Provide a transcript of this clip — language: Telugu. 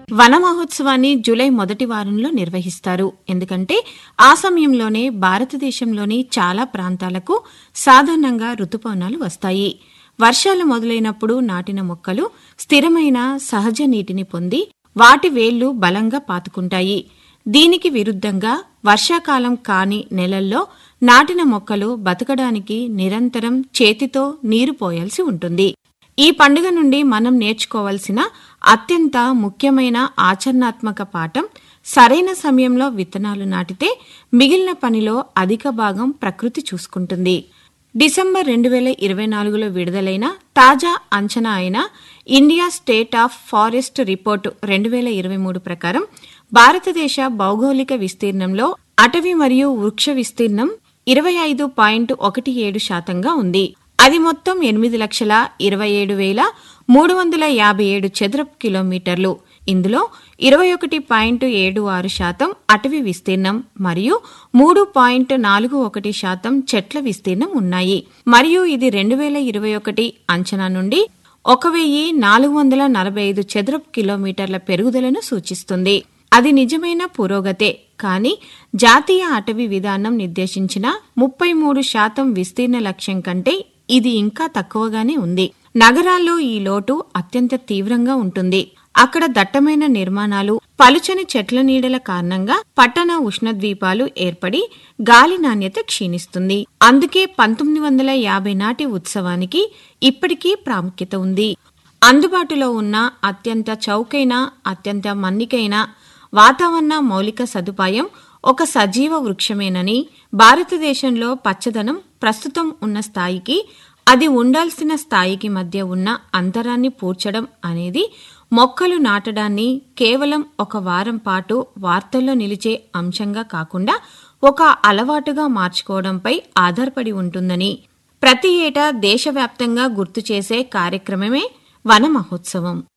వన మహోత్సవాన్ని జూలై మొదటి వారంలో నిర్వహిస్తారు. ఎందుకంటే ఆ సమయంలోనే భారతదేశంలోని చాలా ప్రాంతాలకు సాధారణంగా రుతుపవనాలు వస్తాయి. వర్షాలు మొదలైనప్పుడు నాటిన మొక్కలు స్థిరమైన సహజ నీటిని పొంది వాటి వేళ్లు బలంగా పాతుకుంటాయి. దీనికి విరుద్ధంగా వర్షాకాలం కాని నెలల్లో నాటిన మొక్కలు బతకడానికి నిరంతరం చేతితో నీరు పోయాల్సి ఉంటుంది. ఈ పండుగ నుండి మనం నేర్చుకోవాల్సిన అత్యంత ముఖ్యమైన ఆచరణాత్మక పాఠం, సరైన సమయంలో విత్తనాలు నాటితే మిగిలిన పనిలో అధిక భాగం ప్రకృతి చూసుకుంటుంది. డిసెంబర్ 2024లో విడుదలైన తాజా అంచనా అయిన India state of forest report 2023 ప్రకారం భారతదేశ భౌగోళిక విస్తీర్ణంలో అటవీ మరియు వృక్ష విస్తీర్ణం 25.17% ఉంది. అది మొత్తం 8,27,357 చదరపు కిలోమీటర్లు. ఇందులో 21.76% అటవీ విస్తీర్ణం మరియు 3.41% చెట్ల విస్తీర్ణం ఉన్నాయి. మరియు ఇది 2021 అంచనా నుండి 1,445 చదరపు కిలోమీటర్ల పెరుగుదలను సూచిస్తుంది. అది నిజమైన పురోగతే, కానీ జాతీయ అటవీ విధానం నిర్దేశించిన 33% విస్తీర్ణ లక్ష్యం కంటే ఇది ఇంకా తక్కువగానే ఉంది. నగరాల్లో ఈ లోటు అత్యంత తీవ్రంగా ఉంటుంది. అక్కడ దట్టమైన నిర్మాణాలు, పలుచని చెట్ల నీడల కారణంగా పట్టణ ఉష్ణద్వీపాలు ఏర్పడి గాలి నాణ్యత క్షీణిస్తుంది. అందుకే 1950 నాటి ఉత్సవానికి ఇప్పటికీ ప్రాముఖ్యత ఉంది. అందుబాటులో ఉన్న అత్యంత చౌకైన, అత్యంత మన్నికైన వాతావరణ మౌలిక సదుపాయం ఒక సజీవ వృక్షమేనని, భారతదేశంలో పచ్చదనం ప్రస్తుతం ఉన్న స్థాయికి, అది ఉండాల్సిన స్థాయికి మధ్య ఉన్న అంతరాన్ని పూడ్చడం అనేది మొక్కలు నాటడాన్ని కేవలం ఒక వారం పాటు వార్తల్లో నిలిచే అంశంగా కాకుండా ఒక అలవాటుగా మార్చుకోవడంపై ఆధారపడి ఉంటుందని ప్రతి ఏటా దేశవ్యాప్తంగా గుర్తు చేసే కార్యక్రమమే వన మహోత్సవం.